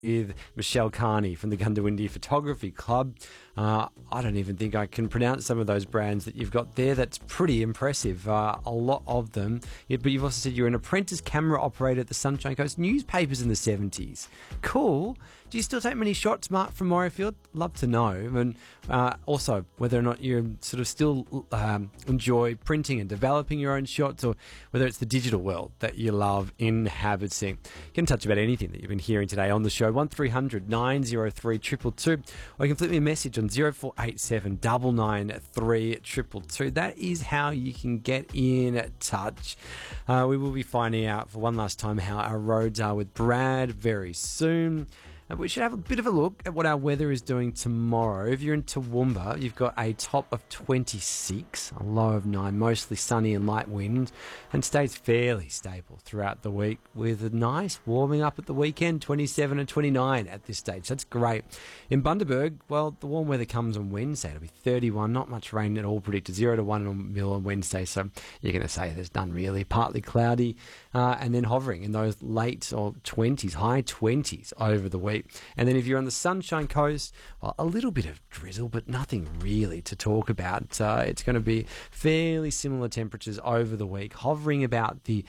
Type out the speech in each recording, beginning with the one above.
with Michelle Carney from the Gundawindi Photography Club. I don't even think I can pronounce some of those brands that you've got there. That's pretty impressive. A lot of them. Yeah, but you've also said you're an apprentice camera operator at the Sunshine Coast Newspapers in the 70s. Cool. Do you still take many shots, Mark, from Morayfield? Love to know. And also, whether or not you sort of still enjoy printing and developing your own shots, or whether it's the digital world that you love inhabiting. Get in touch about anything that you've been hearing today on the show. 1300 903 222, or you can flip me a message on 0487 993 222. That is how you can get in touch. We will be finding out for one last time how our roads are with Brad very soon. We should have a bit of a look at what our weather is doing tomorrow. If you're in Toowoomba, you've got a top of 26, a low of 9, mostly sunny and light wind, and stays fairly stable throughout the week with a nice warming up at the weekend, 27 and 29 at this stage. That's great. In Bundaberg, well, the warm weather comes on Wednesday. It'll be 31, not much rain at all predicted, 0 to 1 mil on Wednesday, so you're going to say there's none really. Partly cloudy, and then hovering in those late or 20s, high 20s over the week. And then if you're on the Sunshine Coast, well, a little bit of drizzle, but nothing really to talk about. It's going to be fairly similar temperatures over the week, hovering about the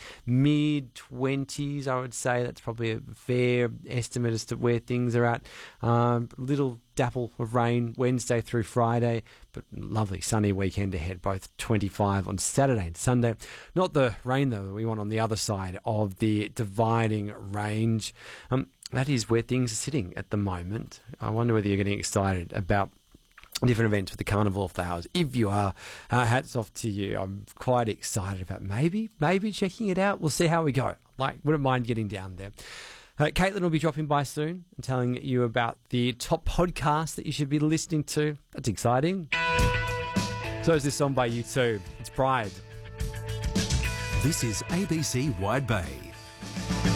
mid-20s, I would say. That's probably a fair estimate as to where things are at. Little dapple of rain Wednesday through Friday, but lovely sunny weekend ahead, both 25 on Saturday and Sunday. Not the rain, though, that we want on the other side of the dividing range. That is where things are sitting at the moment. I wonder whether you're getting excited about different events with the Carnival of Flowers. If you are, hats off to you. I'm quite excited about maybe checking it out. We'll see how we go. Wouldn't mind getting down there. Caitlin will be dropping by soon and telling you about the top podcast that you should be listening to. That's exciting. So is this song by U2. It's Pride. This is ABC Wide Bay.